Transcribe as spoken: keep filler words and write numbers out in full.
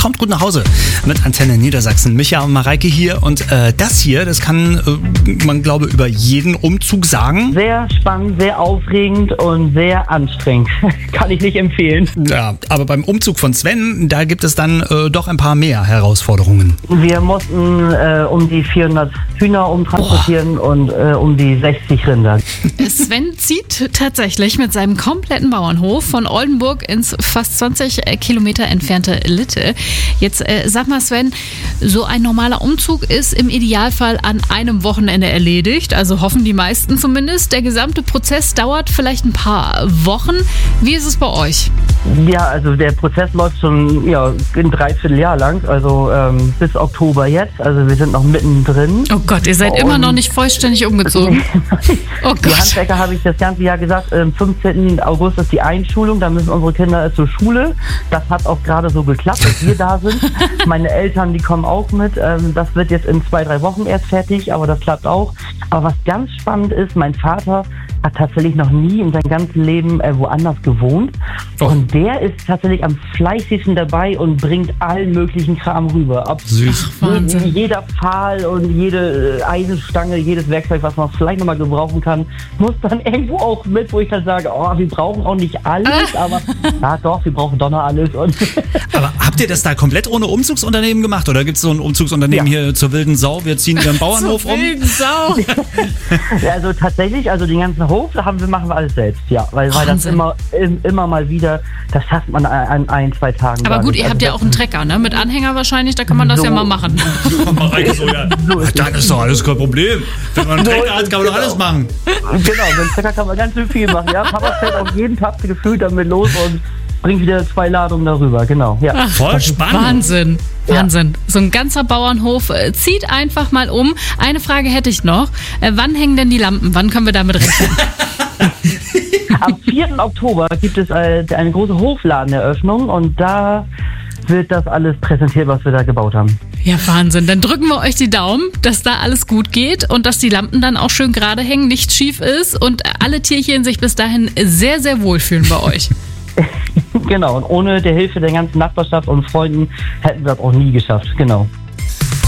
kommt gut nach Hause mit Antenne Niedersachsen. Micha und Mareike hier und äh, das hier, das kann äh, man glaube über jeden Umzug sagen. Sehr spannend, sehr aufregend und sehr anstrengend. Kann ich nicht empfehlen. Ja, aber beim Umzug von Sven, da gibt es dann äh, doch ein paar mehr Herausforderungen. Wir mussten äh, um die vierhundert Hühner umtransportieren Boah. und äh, um die sechzig Rinder. Sven zieht tatsächlich mit seinem kompletten Bauernhof von Oldenburg ins fast zwanzig Kilometer entfernte Litte. Jetzt äh, sag mal Sven, so ein normaler Umzug ist im Idealfall an einem Wochenende erledigt, also hoffen die meisten zumindest. Der gesamte Prozess dauert vielleicht ein paar Wochen. Wie ist es bei euch? Ja, also der Prozess läuft schon ja, ein Dreivierteljahr lang, also ähm, bis Oktober jetzt. Also wir sind noch mittendrin. Oh Gott, ihr seid und immer noch nicht vollständig umgezogen. Oh Gott. Die Handwerker habe ich das ganze Jahr gesagt, am fünfzehnten August ist die Einschulung, da müssen unsere Kinder zur Schule. Das hat auch gerade so geklappt, dass wir da sind. Meine Eltern, die kommen auch mit. Ähm, das wird jetzt in zwei, drei Wochen erst fertig, aber das klappt auch. Aber was ganz spannend ist, mein Vater hat tatsächlich noch nie in seinem ganzen Leben äh, woanders gewohnt. Oh. Und der ist tatsächlich am fleißigsten dabei und bringt allen möglichen Kram rüber. Ab Süß. Wahnsinn. Jeder Pfahl und jede Eisenstange, jedes Werkzeug, was man vielleicht nochmal gebrauchen kann, muss dann irgendwo auch mit, wo ich dann sage, oh, wir brauchen auch nicht alles, aber ja doch, wir brauchen doch noch alles. Und aber habt ihr das da komplett ohne Umzugsunternehmen gemacht? Oder gibt es so ein Umzugsunternehmen ja. hier zur wilden Sau? Wir ziehen ihren Bauernhof zur um? Wilden Sau. Ja, also tatsächlich, also den ganzen Hof, da haben wir, machen wir alles selbst, ja. Weil, weil das immer, immer mal wieder, das schafft man an ein, zwei Tagen. Aber gut, nicht. ihr habt also ja auch einen Trecker, ne? Mit Anhänger wahrscheinlich, da kann man das so, ja mal machen. so, ja. so ist dann ist doch alles kein Problem. Wenn man einen Trecker so hat, kann man doch alles machen. Genau, mit dem Trecker kann man ganz schön viel machen. Ja, Papa fährt auf jeden Tag gefühlt damit los und bringt wieder zwei Ladungen darüber, genau. Ja. Ach, voll spannend. Wahnsinn, Wahnsinn. Ja. So ein ganzer Bauernhof äh, zieht einfach mal um. Eine Frage hätte ich noch. Äh, wann hängen denn die Lampen? Wann können wir damit rechnen? Am vierten Oktober gibt es äh, eine große Hofladeneröffnung und da wird das alles präsentiert, was wir da gebaut haben. Ja, Wahnsinn. Dann drücken wir euch die Daumen, dass da alles gut geht und dass die Lampen dann auch schön gerade hängen, nichts schief ist und alle Tierchen sich bis dahin sehr, sehr wohlfühlen bei euch. Genau, und ohne die Hilfe der ganzen Nachbarschaft und Freunden hätten wir das auch nie geschafft. Genau.